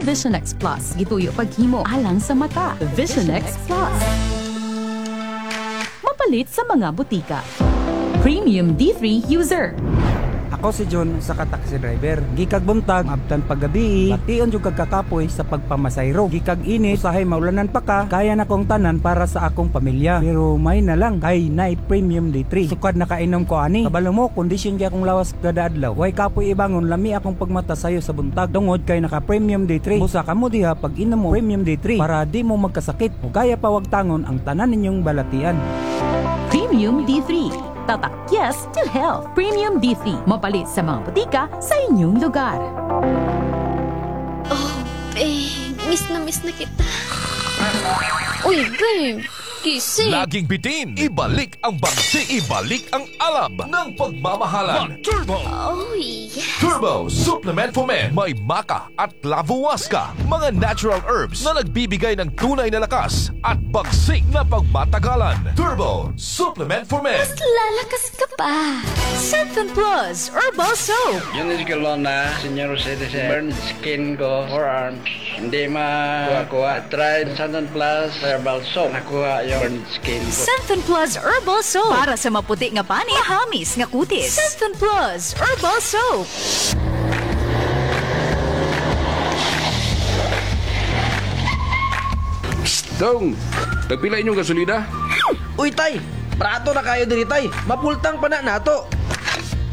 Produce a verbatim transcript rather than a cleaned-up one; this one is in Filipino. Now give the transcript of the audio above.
Visionex Plus. Gituyo paghimo alang sa mata. Visionex Plus. Mapalit sa mga butika. Premium D three user. Ako si John sa taxi driver. Gikag buntag, abtan paggabi, bation jud kag kakapoy sa pagpamasayro. Gikag init, usahay maulanan pa ka, kaya na kong tanan para sa akong pamilya. Pero may na lang, kay nay Premium D three. Sukad na kainom ko ani. Kabalo mo, kondisyon gyud akong lawas kada adlaw. Way kapoy ibangon, lami akong pagmata sayo sa buntag. Tungod kay naka Premium D three. Busa ka mo diha pag inom mo Premium D three para di mo magkasakit. O kaya pa wag tangon ang tanan ninyong balatian. Premium D three. Tatak yes to health. Premium D three. Mapalit sa mga butika sa inyong lugar. Oh, babe. Miss na miss na kita. Uy, babe. Gising. Laging bitin, ibalik ang bagsi, ibalik ang alab ng pagmamahalan. Turbo! Oh, yes. Turbo Supplement for Men. May maca at lavuasca, mga natural herbs na nagbibigay ng tunay na lakas at bagsik na pagmatagalan. Turbo Supplement for Men. Mas lalakas ka pa. Centon Plus Herbal Soap. Yun is kalon na senior citizen. Burn skin ko, forearms. Hindi makuha-kuha. Tried Santon Plus Herbal Soap. Nakuha yung burn skin ko. Centon Plus Herbal Soap. Para sa maputi nga pani, mahamis nga kutis. Centon Plus Herbal Soap. Dong, tagpila inyong gasolina? Uy, tay! Prato na kayo diri, tay! Mapultang pa na nato!